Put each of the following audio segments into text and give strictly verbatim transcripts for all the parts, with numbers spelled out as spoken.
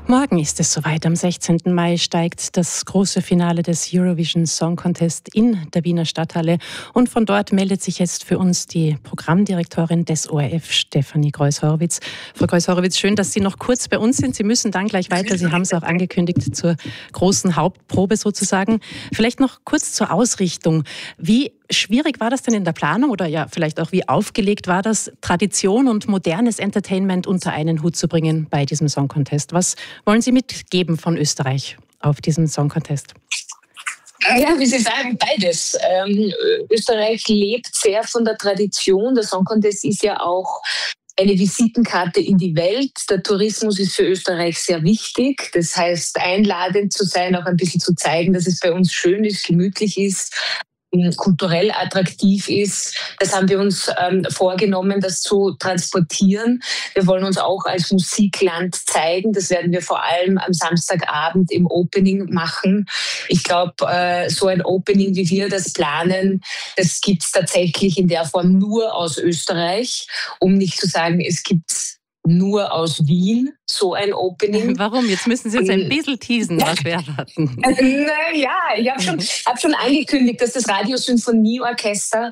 Morgen ist es soweit. Am sechzehnten Mai steigt das große Finale des Eurovision Song Contest in der Wiener Stadthalle. Und von dort meldet sich jetzt für uns die Programmdirektorin des O R F, Stefanie Greuß-Horowitz. Frau Greuß-Horowitz, schön, dass Sie noch kurz bei uns sind. Sie müssen dann gleich weiter. Sie haben es auch angekündigt zur großen Hauptprobe sozusagen. Vielleicht noch kurz zur Ausrichtung. Wie schwierig war das denn in der Planung oder ja vielleicht auch wie aufgelegt war das, Tradition und modernes Entertainment unter einen Hut zu bringen bei diesem Song Contest? Was wollen Sie mitgeben von Österreich auf diesem Song Contest? Ja, wie Sie sagen, beides. Ähm, Österreich lebt sehr von der Tradition. Der Song Contest ist ja auch eine Visitenkarte in die Welt. Der Tourismus ist für Österreich sehr wichtig. Das heißt, einladend zu sein, auch ein bisschen zu zeigen, dass es bei uns schön ist, gemütlich ist, kulturell attraktiv ist. Das haben wir uns ähm, vorgenommen, das zu transportieren. Wir wollen uns auch als Musikland zeigen. Das werden wir vor allem am Samstagabend im Opening machen. Ich glaube, äh, so ein Opening, wie wir das planen, das gibt es tatsächlich in der Form nur aus Österreich, um nicht zu sagen, es gibt nur aus Wien so ein Opening. Warum? Jetzt müssen Sie uns ein bisschen teasen, was wir erwarten. Naja, ich habe schon, hab schon angekündigt, dass das Radiosymphonieorchester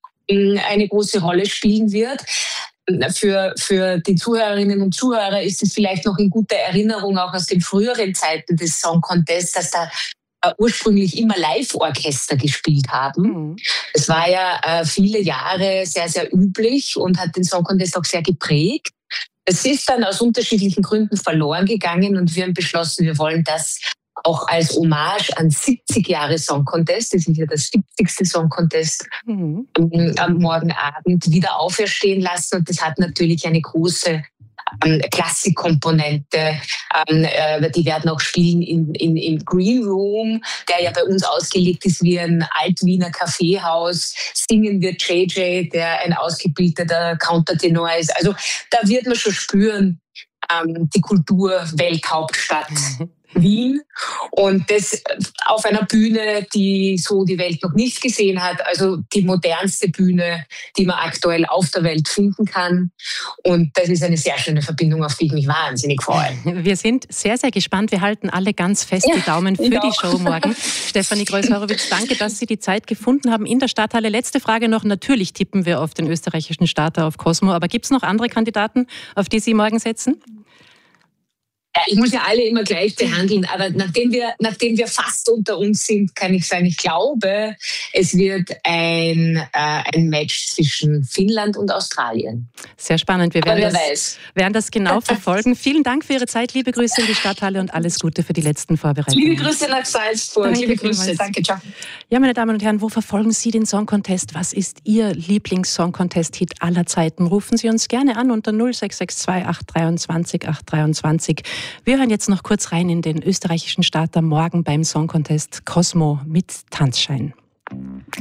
eine große Rolle spielen wird. Für, für die Zuhörerinnen und Zuhörer ist es vielleicht noch in guter Erinnerung, auch aus den früheren Zeiten des Song Contests, dass da ursprünglich immer Live-Orchester gespielt haben. Es war ja äh, viele Jahre sehr, sehr üblich und hat den Song Contest auch sehr geprägt. Es ist dann aus unterschiedlichen Gründen verloren gegangen und wir haben beschlossen, wir wollen das auch als Hommage an siebzig Jahre Song Contest, das ist ja das siebzigste Song Contest, mhm. am morgen Abend wieder auferstehen lassen. Und das hat natürlich eine große ähm, Klassikkomponente. Ähm, äh, die werden auch spielen in, in, im Green Room, der ja bei uns ausgelegt ist wie ein Alt-Wiener Kaffeehaus. Singen wird J J, der ein ausgebildeter Countertenor ist. Also da wird man schon spüren, ähm, die Kulturwelthauptstadt mhm. Wien, und das auf einer Bühne, die so die Welt noch nicht gesehen hat, also die modernste Bühne, die man aktuell auf der Welt finden kann, und das ist eine sehr schöne Verbindung, auf die ich mich wahnsinnig freue. Wir sind sehr, sehr gespannt, wir halten alle ganz fest die ja, Daumen für die Show morgen. Stefanie Greuß-Horowitz, danke, dass Sie die Zeit gefunden haben in der Stadthalle. Letzte Frage noch, natürlich tippen wir auf den österreichischen Starter, auf Cosmo, aber gibt es noch andere Kandidaten, auf die Sie morgen setzen? Ich muss ja alle immer gleich behandeln, aber nachdem wir, nachdem wir fast unter uns sind, kann ich sagen, ich glaube, es wird ein, äh, ein Match zwischen Finnland und Australien. Sehr spannend. Wir werden, aber wer das, weiß. werden das genau verfolgen. Vielen Dank für Ihre Zeit. Liebe Grüße in die Stadthalle und alles Gute für die letzten Vorbereitungen. Liebe Grüße nach Salzburg. Danke Liebe Grüße. vielmals. Danke, ciao. Ja, meine Damen und Herren, wo verfolgen Sie den Song Contest? Was ist Ihr Lieblings-Song-Contest-Hit aller Zeiten? Rufen Sie uns gerne an unter null sechs sechs zwei acht zwei drei acht drei zwei. Wir hören jetzt noch kurz rein in den österreichischen Starter morgen beim Song Contest Cosmo mit Tanzschein.